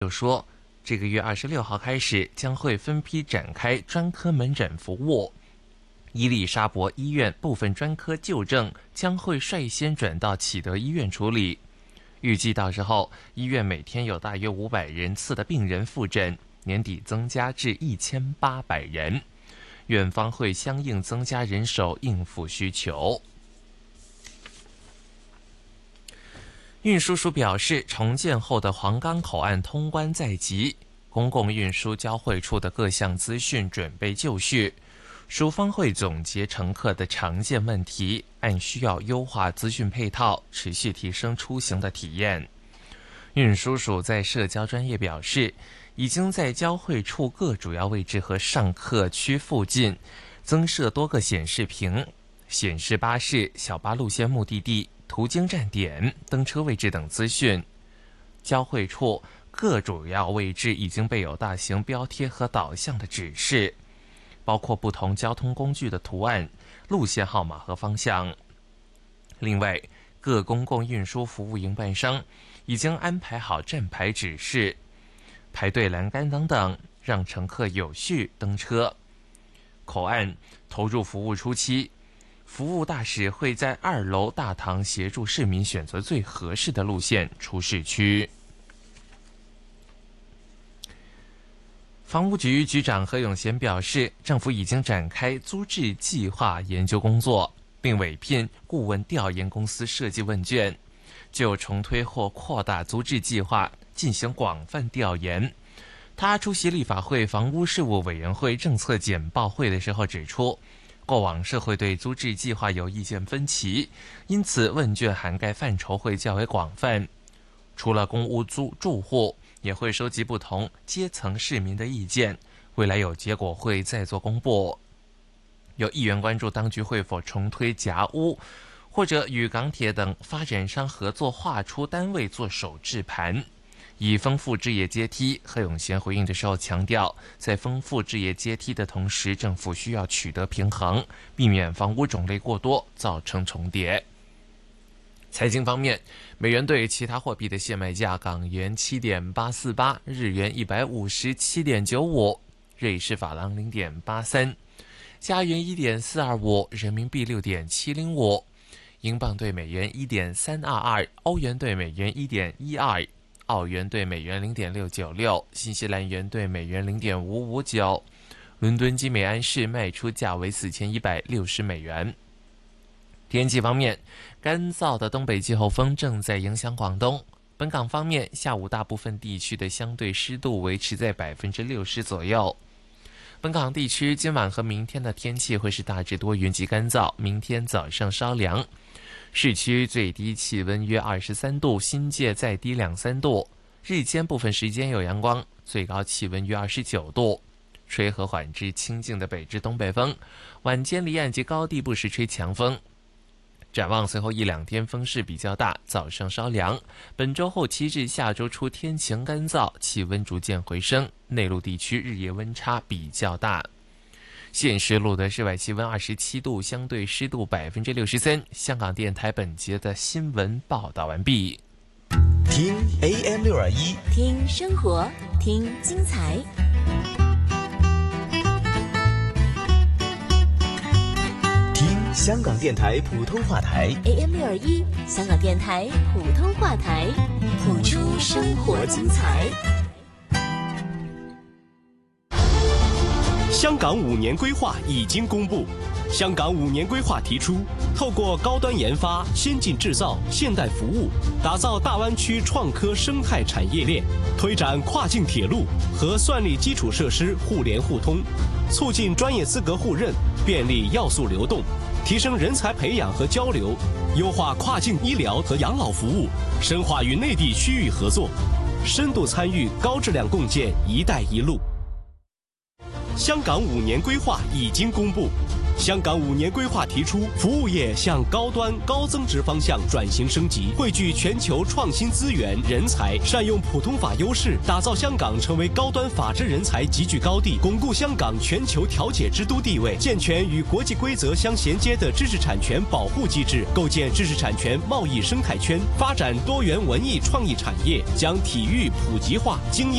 就说，这个月26号开始将会分批展开专科门诊服务。伊丽莎白医院部分专科旧症将会率先转到启德医院处理，预计到时候医院每天有大约500人次的病人复诊，年底增加至1800人，院方会相应增加人手应付需求。运输署表示，重建后的黄冈口岸通关在即，公共运输交汇处的各项资讯准备就绪，署方会总结乘客的常见问题，按需要优化资讯配套，持续提升出行的体验。运输署在社交专页表示，已经在交汇处各主要位置和上客区附近增设多个显示屏，显示巴士、小巴路线目的地、途经站点、登车位置等资讯。交汇处各主要位置已经备有大型标贴和导向的指示，包括不同交通工具的图案、路线号码和方向。另外，各公共运输服务营办商已经安排好站牌指示、排队栏杆等等，让乘客有序登车。口岸投入服务初期，服务大使会在2楼大堂协助市民选择最合适的路线出市区。房屋局局长何永贤表示，政府已经展开租置计划研究工作，并委聘顾问调研公司设计问卷，就重推或扩大租置计划进行广泛调研。他出席立法会房屋事务委员会政策简报会的时候指出，过往社会对租置计划有意见分歧，因此问卷涵盖范畴会较为广泛。除了公屋住户，也会收集不同阶层市民的意见，未来有结果会再做公布。有议员关注当局会否重推夹屋，或者与港铁等发展商合作划出单位做首置盘，以丰富置业阶梯。何永贤回应的时候强调，在丰富置业阶梯的同时，政府需要取得平衡，避免房屋种类过多造成重叠。财经方面，美元对其他货币的现卖价：港元7.848，日元157.95，瑞士法郎0.83，加元1.425，人民币6.705，英镑对美元1.322，欧元对美元1.12，澳元对美元0.696，新西兰元对美元0.559。伦敦金每安士卖出价为4160美元。天气方面，干燥的东北季候风正在影响广东。本港方面，下午大部分地区的相对湿度维持在60%左右。本港地区今晚和明天的天气会是大致多云及干燥，明天早上稍凉。市区最低气温约23度，新界再低2-3度。日间部分时间有阳光，最高气温约29度。吹和缓至清劲的北至东北风，晚间离岸及高地不时吹强风。展望随后1-2天风势比较大，早上稍凉。本周后期至下周初天晴干燥，气温逐渐回升，内陆地区日夜温差比较大。现时录得室外气温27度，相对湿度63%。香港电台本节的新闻报道完毕。 听 AM621， 听生活，听精彩。 香港电台普通话台 AM621，香港电台普通话台，谱出生活精彩。 香港5年规划已经公布。香港5年规划提出，透过高端研发、先进制造、现代服务，打造大湾区创科生态产业链，推展跨境铁路和算力基础设施互联互通，促进专业资格互认，便利要素流动，提升人才培养和交流，优化跨境医疗和养老服务，深化与内地区域合作，深度参与高质量共建“一带一路”。香港5年规划已经公布， 香港5年规划提出，服务业向高端高增值方向转型升级，汇聚全球创新资源、人才，善用普通法优势，打造香港成为高端法治人才集聚高地，巩固香港全球调解之都地位，健全与国际规则相衔接的知识产权保护机制，构建知识产权贸易生态圈，发展多元文艺创意产业，将体育普及化、精英